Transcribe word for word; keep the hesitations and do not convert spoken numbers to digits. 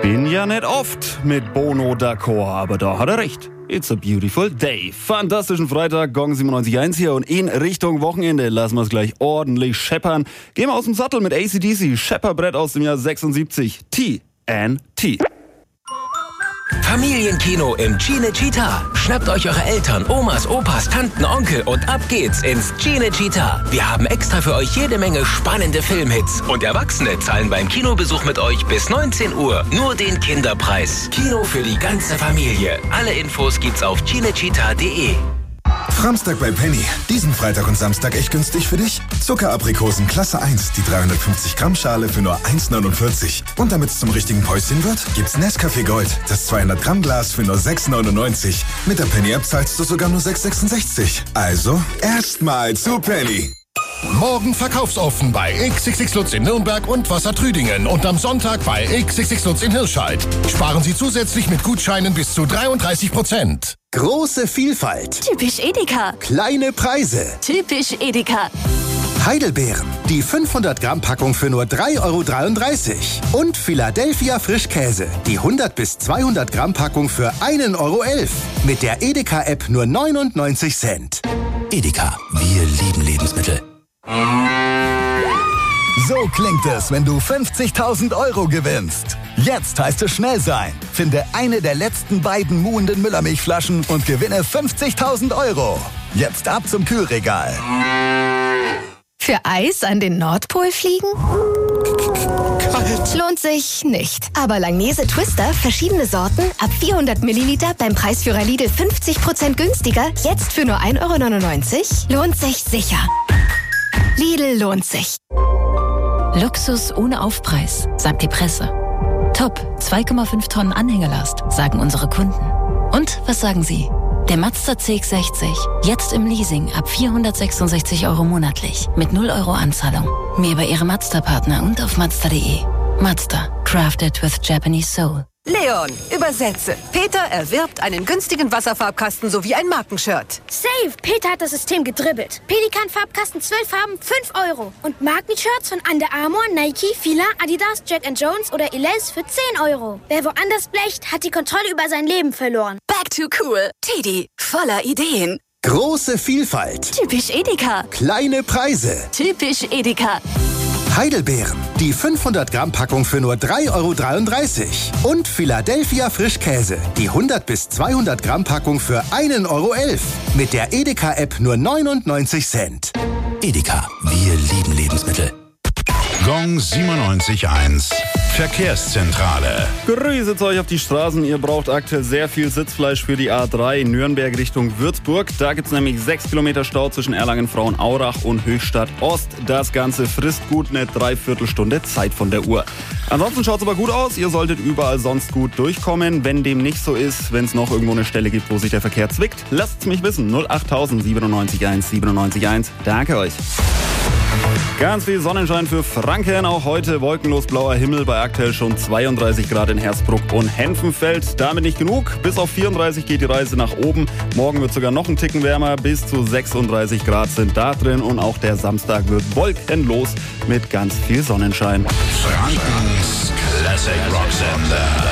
Bin ja nicht oft mit Bono d'accord, aber da hat er recht. It's a beautiful day. Fantastischen Freitag, Gong siebenundneunzig Komma eins hier und in Richtung Wochenende lassen wir es gleich ordentlich scheppern. Gehen wir aus dem Sattel mit A C D C, Schepperbrett aus dem Jahr sechsundsiebzig, T N T. Familienkino im Cinecittà. Schnappt euch eure Eltern, Omas, Opas, Tanten, Onkel und ab geht's ins Cinecittà. Wir haben extra für euch jede Menge spannende Filmhits. Und Erwachsene zahlen beim Kinobesuch mit euch bis neunzehn Uhr nur den Kinderpreis. Kino für die ganze Familie. Alle Infos gibt's auf cinecittà punkt de. Framstag bei Penny. Diesen Freitag und Samstag echt günstig für dich. Zuckeraprikosen Klasse eins, die dreihundertfünfzig Gramm Schale für nur eins neunundvierzig. Und damit es zum richtigen Päuschen wird, gibt's Nescafé Gold, das zweihundert Gramm Glas für nur sechs neunundneunzig. Mit der Penny-App zahlst du sogar nur sechs sechsundsechzig. Also, erstmal zu Penny. Morgen verkaufsoffen bei X X X Lutz in Nürnberg und Wassertrüdingen und am Sonntag bei X X X Lutz in Hirscheid. Sparen Sie zusätzlich mit Gutscheinen bis zu dreiunddreißig Prozent. Große Vielfalt. Typisch Edeka. Kleine Preise. Typisch Edeka. Heidelbeeren. Die fünfhundert Gramm Packung für nur drei Euro dreiunddreißig. Und Philadelphia Frischkäse. Die hundert bis zweihundert Gramm Packung für ein Euro elf. Mit der Edeka-App nur neunundneunzig Cent. Edeka, wir lieben Lebensmittel. So klingt es, wenn du fünfzigtausend Euro gewinnst. Jetzt heißt es schnell sein. Finde eine der letzten beiden muhenden Müllermilchflaschen und gewinne fünfzigtausend Euro. Jetzt ab zum Kühlregal. Für Eis an den Nordpol fliegen? Kalt. Lohnt sich nicht. Aber Langnese Twister, verschiedene Sorten, ab vierhundert Milliliter beim Preisführer Lidl fünfzig Prozent günstiger, jetzt für nur ein Euro neunundneunzig, lohnt sich sicher. Lidl lohnt sich. Luxus ohne Aufpreis, sagt die Presse. Top, zwei Komma fünf Tonnen Anhängelast, sagen unsere Kunden. Und was sagen Sie? Der Mazda C X sechzig, jetzt im Leasing ab vierhundertsechsundsechzig Euro monatlich, mit null Euro Anzahlung. Mehr bei Ihrem Mazda-Partner und auf mazda punkt de. Mazda, crafted with Japanese soul. Leon, übersetze. Peter erwirbt einen günstigen Wasserfarbkasten sowie ein Markenshirt. Save! Peter hat das System gedribbelt. Pelikan-Farbkasten zwölf Farben, fünf Euro. Und Markenshirts von Under Armour, Nike, Fila, Adidas, Jack and Jones oder Elize für zehn Euro. Wer woanders blecht, hat die Kontrolle über sein Leben verloren. Back to cool. Teddy, voller Ideen. Große Vielfalt. Typisch Edeka. Kleine Preise. Typisch Edeka. Heidelbeeren. Die fünfhundert Gramm Packung für nur drei Euro dreiunddreißig. Und Philadelphia Frischkäse. Die hundert bis zweihundert Gramm Packung für ein Euro elf. Mit der Edeka-App nur neunundneunzig Cent. Edeka, wir lieben Lebensmittel. Gong siebenundneunzig Komma eins. Verkehrszentrale. Grüße euch auf die Straßen. Ihr braucht aktuell sehr viel Sitzfleisch für die A drei Nürnberg Richtung Würzburg. Da gibt es nämlich sechs Kilometer Stau zwischen Erlangen-Frauenaurach und Höchstadt Ost. Das Ganze frisst gut eine Dreiviertelstunde Zeit von der Uhr. Ansonsten schaut es aber gut aus. Ihr solltet überall sonst gut durchkommen. Wenn dem nicht so ist, wenn es noch irgendwo eine Stelle gibt, wo sich der Verkehr zwickt, lasst es mich wissen. null achttausend siebenundneunzig Komma eins siebenundneunzig Komma eins. Danke euch. Ganz viel Sonnenschein für Franken. Auch heute wolkenlos blauer Himmel bei aktuell schon zweiunddreißig Grad in Hersbruck und Henfenfeld. Damit nicht genug. Bis auf vierunddreißig geht die Reise nach oben. Morgen wird sogar noch ein Ticken wärmer. Bis zu sechsunddreißig Grad sind da drin. Und auch der Samstag wird wolkenlos mit ganz viel Sonnenschein. Frankens Classic Rock Sender.